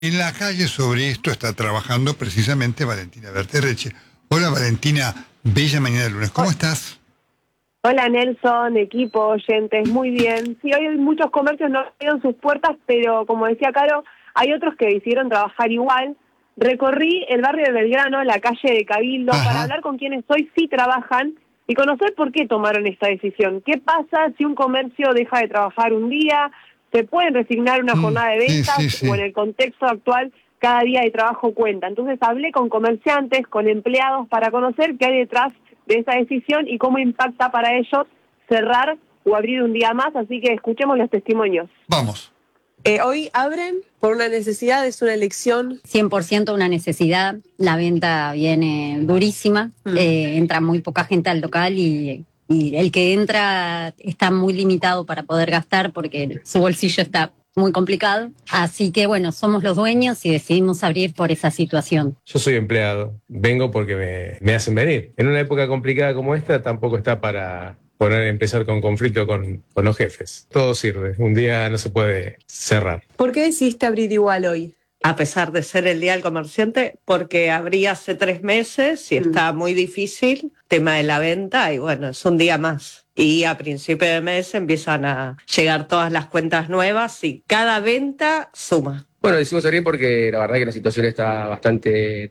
En la calle sobre esto está trabajando precisamente Valentina Berterreche. Hola Valentina, bella mañana de lunes. ¿Cómo estás? Hola Nelson, equipo, oyentes, muy bien. Sí, hoy hay muchos comercios no abrieron sus puertas, pero como decía Caro, hay otros que decidieron trabajar igual. Recorrí el barrio de Belgrano, la calle de Cabildo, para hablar con quienes hoy sí trabajan y conocer por qué tomaron esta decisión. ¿Qué pasa si un comercio deja de trabajar un día? ¿Se pueden resignar una jornada de ventas? O en el contexto actual, cada día de trabajo cuenta. Entonces hablé con comerciantes, con empleados, para conocer qué hay detrás de esa decisión y cómo impacta para ellos cerrar o abrir un día más, así que escuchemos los testimonios. Vamos. Hoy abren por una necesidad, es una elección. 100% una necesidad, la venta viene durísima, entra muy poca gente al local y el que entra está muy limitado para poder gastar porque su bolsillo está muy complicado, así que bueno, somos los dueños y decidimos abrir por esa situación. Yo soy empleado, vengo porque me hacen venir. En una época complicada como esta tampoco está para empezar con conflicto con los jefes. Todo sirve, un día no se puede cerrar. ¿Por qué decidiste abrir igual hoy? A pesar de ser el Día del Comerciante, porque abrí hace 3 meses y está muy difícil, tema de la venta, y bueno, es un día más. Y a principio de mes empiezan a llegar todas las cuentas nuevas y cada venta suma. Bueno, decimos abrir porque la verdad que la situación está bastante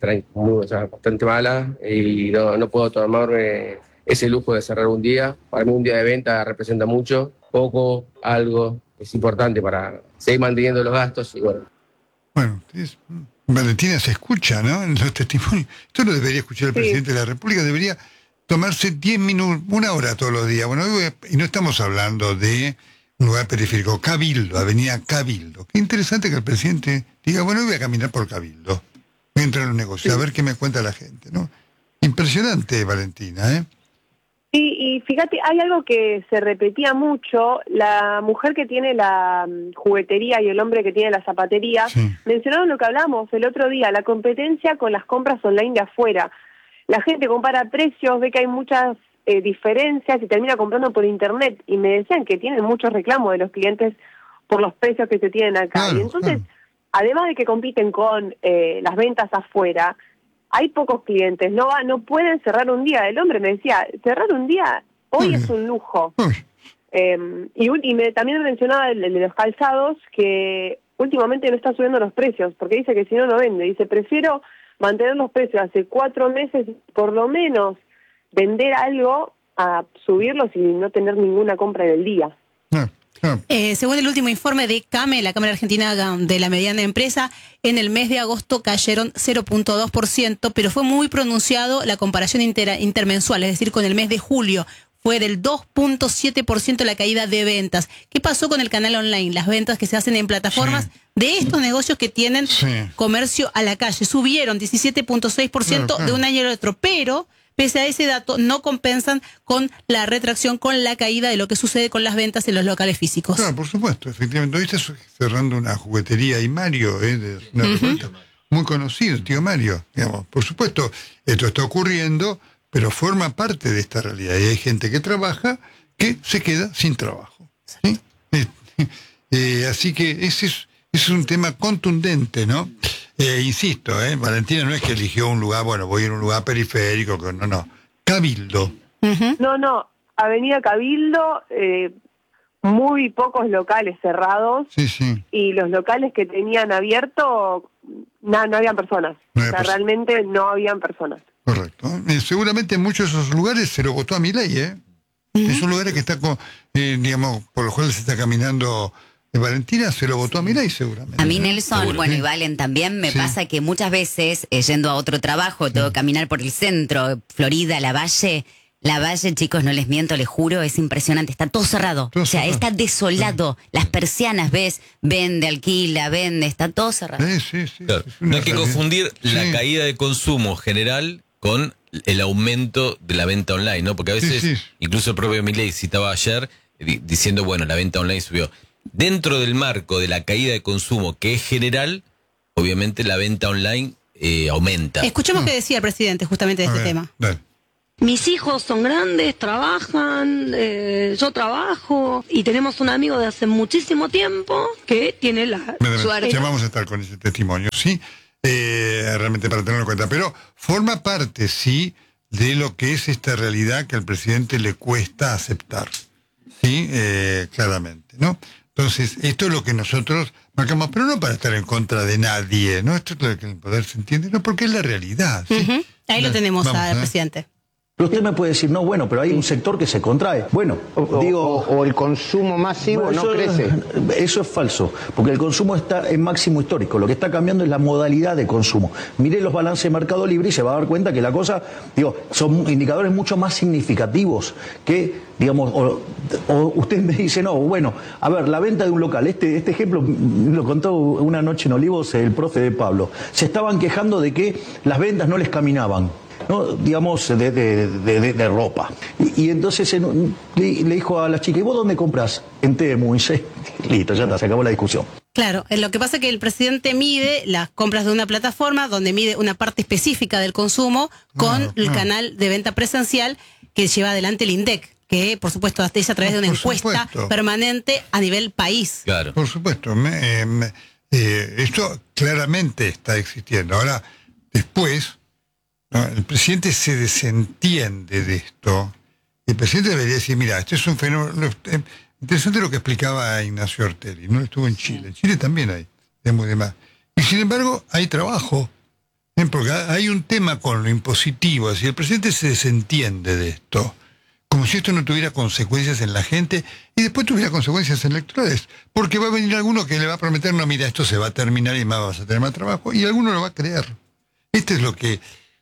mala y no puedo tomarme ese lujo de cerrar un día. Para mí un día de venta representa mucho, poco, algo, es importante para seguir manteniendo los gastos y bueno. Bueno, Valentina se escucha, ¿no? En los testimonios. Esto lo debería escuchar el presidente de la República, debería tomarse 10 minutos, 1 hora todos los días. Bueno, y no estamos hablando de un lugar periférico, Cabildo, Avenida Cabildo. Qué interesante que el presidente diga, bueno, voy a caminar por Cabildo, voy a entrar en un negocio, a ver qué me cuenta la gente, ¿no? Impresionante, Valentina, ¿eh? Sí, y fíjate, hay algo que se repetía mucho, la mujer que tiene la juguetería y el hombre que tiene la zapatería, mencionaron lo que hablamos el otro día, la competencia con las compras online de afuera. La gente compara precios, ve que hay muchas diferencias y termina comprando por internet, y me decían que tienen muchos reclamos de los clientes por los precios que se tienen acá. Y entonces, además de que compiten con las ventas afuera, hay pocos clientes, no pueden cerrar un día. El hombre me decía, cerrar un día hoy es un lujo. También mencionaba el de los calzados, que últimamente no está subiendo los precios, porque dice que si no, no vende. Dice, prefiero mantener los precios hace 4 meses, por lo menos vender algo, a subirlos y no tener ninguna compra en el día. Según el último informe de CAME, la Cámara Argentina de la Mediana Empresa, en el mes de agosto cayeron 0.2%, pero fue muy pronunciado la comparación intermensual, es decir, con el mes de julio. Fue del 2.7% la caída de ventas. ¿Qué pasó con el canal online? Las ventas que se hacen en plataformas de estos negocios que tienen comercio a la calle. Subieron 17.6% de un año al otro, pero pese a ese dato, no compensan con la retracción, con la caída de lo que sucede con las ventas en los locales físicos. Claro, por supuesto, efectivamente. Hoy está cerrando una juguetería y Mario, muy conocido, tío Mario. Digamos. Por supuesto, esto está ocurriendo, pero forma parte de esta realidad. Y hay gente que trabaja que se queda sin trabajo. ¿Sí? Así que ese es un tema contundente, ¿no? Insisto, Valentina no es que eligió un lugar, bueno, voy a ir a un lugar periférico, no. Cabildo. No, Avenida Cabildo, muy pocos locales cerrados. Y los locales que tenían abierto, no habían personas. Realmente no habían personas. Correcto. Seguramente en muchos de esos lugares se lo votó a Milei, Esos lugares que está, digamos, por los cuales se está caminando Valentina, se lo votó a Milei seguramente. A mí, Nelson, bueno, y Valen también, me pasa que muchas veces, yendo a otro trabajo, tengo que caminar por el centro, Florida, La Valle, chicos, no les miento, les juro, es impresionante, está todo cerrado. Está desolado. Las persianas, ves, vende, alquila, vende, está todo cerrado. Claro. No hay que confundir la caída de consumo general con el aumento de la venta online, ¿no? Porque a veces, incluso el propio Milei citaba ayer, diciendo, bueno, la venta online subió. Dentro del marco de la caída de consumo, que es general, obviamente la venta online aumenta. Escuchemos qué decía el presidente justamente de este tema. Mis hijos son grandes, trabajan, yo trabajo y tenemos un amigo de hace muchísimo tiempo que tiene la suerte. Ya vamos a estar con ese testimonio, ¿sí? Realmente para tenerlo en cuenta. Pero forma parte, sí, de lo que es esta realidad que al presidente le cuesta aceptar. Sí, claramente, ¿no? Entonces, esto es lo que nosotros marcamos, pero no para estar en contra de nadie, ¿no? Esto es lo que el poder se entiende, no, porque es la realidad. ¿Sí? Ahí lo tenemos al presidente. Pero usted me puede decir, no, bueno, pero hay un sector que se contrae. Bueno, o el consumo masivo bueno, no crece. Eso es falso, porque el consumo está en máximo histórico. Lo que está cambiando es la modalidad de consumo. Mire los balances de Mercado Libre y se va a dar cuenta que la cosa, son indicadores mucho más significativos que, digamos, o usted me dice, no, bueno, a ver, la venta de un local. Este ejemplo lo contó una noche en Olivos el profe de Pablo. Se estaban quejando de que las ventas no les caminaban, ¿no? Digamos, de ropa. Y entonces le dijo a la chica, ¿y vos dónde compras? En Temu. Y dice, listo, ya está, se acabó la discusión. Claro, lo que pasa es que el presidente mide las compras de una plataforma donde mide una parte específica del consumo con el canal de venta presencial que lleva adelante el INDEC, que por supuesto hace a través de una encuesta permanente a nivel país. Claro. Por supuesto. Esto claramente está existiendo. Ahora, después, ¿no? El presidente se desentiende de esto. El presidente debería decir, mira, este es un fenómeno. Interesante lo que explicaba Ignacio Ortelli, ¿no? Estuvo en Chile. En Chile también hay demás. Y sin embargo, hay trabajo. Porque hay un tema con lo impositivo. Es decir, el presidente se desentiende de esto, como si esto no tuviera consecuencias en la gente y después tuviera consecuencias electorales. Porque va a venir alguno que le va a prometer, no, mira, esto se va a terminar y más vas a tener más trabajo, y alguno lo va a creer. Esto es lo que...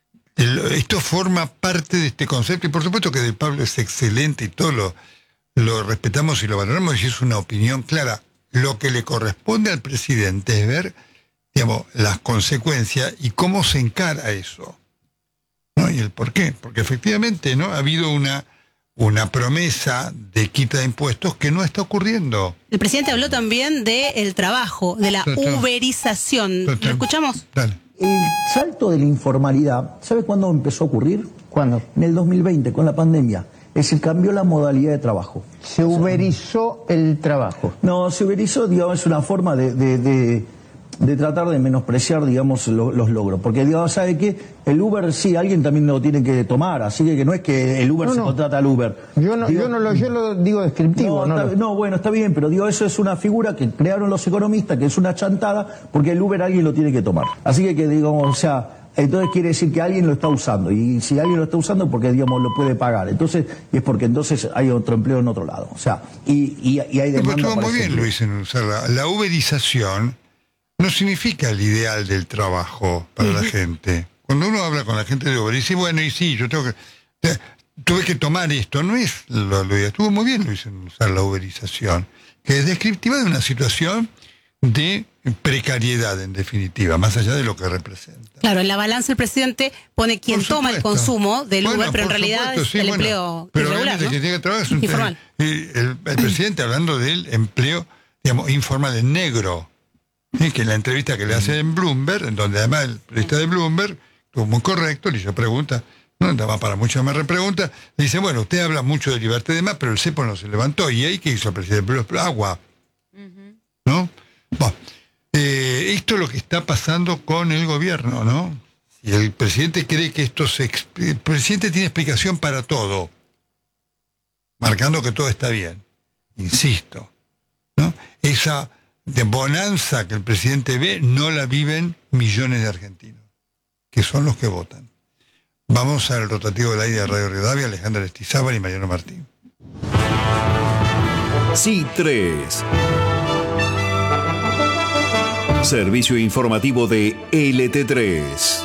Esto forma parte de este concepto, y por supuesto que de Pablo es excelente y todo lo respetamos y lo valoramos, y es una opinión clara. Lo que le corresponde al presidente es ver, digamos, las consecuencias y cómo se encara eso, ¿no? Y el por qué. Porque efectivamente, ¿no?, ha habido una promesa de quita de impuestos que no está ocurriendo. El presidente habló también del trabajo, de la uberización. ¿Lo escuchamos? Dale. El salto de la informalidad, ¿sabe cuándo empezó a ocurrir? ¿Cuándo? En el 2020, con la pandemia. Es decir, cambió la modalidad de trabajo. ¿Se uberizó el trabajo? No, se uberizó, digamos, es una forma de tratar de menospreciar, digamos, los logros. Porque, digamos, ¿sabe qué? El Uber, sí, alguien también lo tiene que tomar, así que no es que el Uber se contrata al Uber. Yo lo digo descriptivo. Bueno, está bien, pero digo, eso es una figura que crearon los economistas, que es una chantada, porque el Uber alguien lo tiene que tomar. Así que digamos, o sea, entonces quiere decir que alguien lo está usando, y si alguien lo está usando, porque, digamos, lo puede pagar. Entonces, es porque entonces hay otro empleo en otro lado. O sea, y hay demanda. Pero estuvo muy bien, Luis, en usar la uberización. No significa el ideal del trabajo para la gente. Cuando uno habla con la gente de Uber y dice, bueno, y sí, yo tuve que tomar esto, no es lo ideal. Estuvo muy bien, Luis, en usar la uberización, que es descriptiva de una situación de precariedad, en definitiva, más allá de lo que representa. Claro, en la balanza el presidente pone quien toma el consumo del Uber, pero en realidad es el empleo irregular, ¿no? Que tiene que trabajar es informal. El presidente hablando del empleo, digamos, informal, en negro. Que en la entrevista que le hace en Bloomberg, en donde además el periodista de Bloomberg estuvo muy correcto, le hizo preguntas, no andaba para mucho más repreguntas, le dice, bueno, usted habla mucho de libertad y demás, pero el cepo no se levantó, y ahí ¿qué hizo el presidente? Agua, ¿no? Bueno, esto es lo que está pasando con el gobierno, ¿no? Y el presidente cree que el presidente tiene explicación para todo, marcando que todo está bien, insisto, ¿no? Esa de bonanza que el presidente ve, no la viven millones de argentinos, que son los que votan. Vamos al rotativo del aire de Radio Rivadavia, Alejandra Estizábal y Mariano Martín. Sí, 3. Servicio informativo de LT3.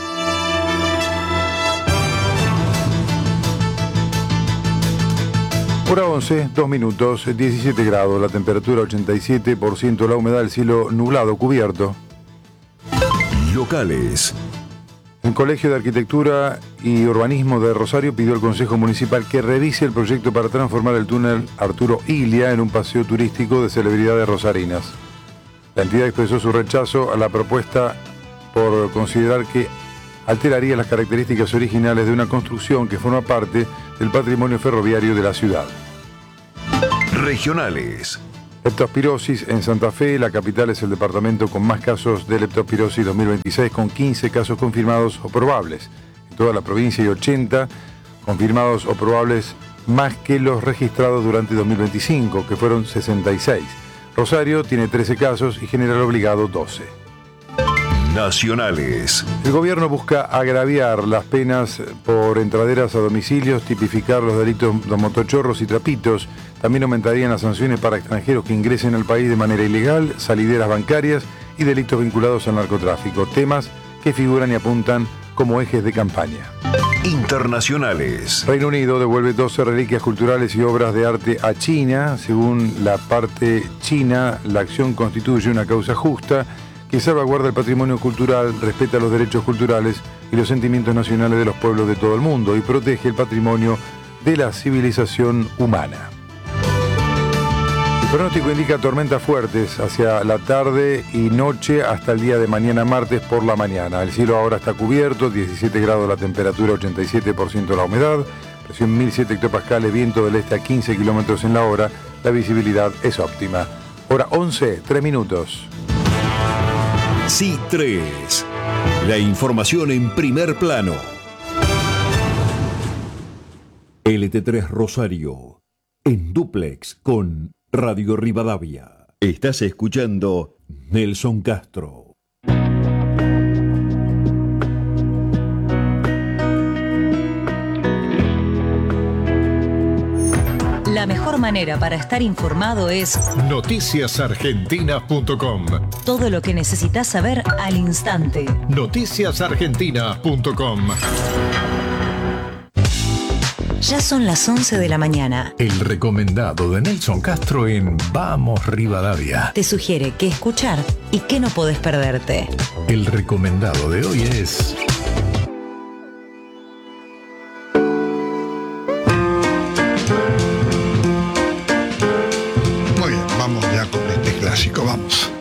Hora 11, 2 minutos, 17 grados, la temperatura 87%, la humedad, el cielo nublado, cubierto. Locales. El Colegio de Arquitectura y Urbanismo de Rosario pidió al Consejo Municipal que revise el proyecto para transformar el túnel Arturo Ilia en un paseo turístico de celebridades rosarinas. La entidad expresó su rechazo a la propuesta por considerar que alteraría las características originales de una construcción que forma parte del patrimonio ferroviario de la ciudad. Regionales. Leptospirosis en Santa Fe, la capital es el departamento con más casos de leptospirosis 2026, con 15 casos confirmados o probables. En toda la provincia hay 80 confirmados o probables más que los registrados durante 2025, que fueron 66. Rosario tiene 13 casos y General Obligado 12. Nacionales. El gobierno busca agraviar las penas por entraderas a domicilios, tipificar los delitos de motochorros y trapitos. También aumentarían las sanciones para extranjeros que ingresen al país de manera ilegal, salideras bancarias y delitos vinculados al narcotráfico. Temas que figuran y apuntan como ejes de campaña. Internacionales. Reino Unido devuelve 12 reliquias culturales y obras de arte a China. Según la parte china, la acción constituye una causa justa que salvaguarda el patrimonio cultural, respeta los derechos culturales y los sentimientos nacionales de los pueblos de todo el mundo y protege el patrimonio de la civilización humana. El pronóstico indica tormentas fuertes hacia la tarde y noche hasta el día de mañana martes por la mañana. El cielo ahora está cubierto, 17 grados la temperatura, 87% la humedad, presión 1007 hectopascales, viento del este a 15 kilómetros en la hora, la visibilidad es óptima. Hora 11, 3 minutos. Sí 3. La información en primer plano. LT3 Rosario. En dúplex con Radio Rivadavia. Estás escuchando Nelson Castro. La mejor manera para estar informado es noticiasargentina.com. Todo lo que necesitas saber al instante. Noticiasargentina.com. Ya son las 11 de la mañana. El recomendado de Nelson Castro en Vamos Rivadavia. Te sugiere qué escuchar y qué no podés perderte. El recomendado de hoy es... Muy bien, vamos ya con este clásico, vamos.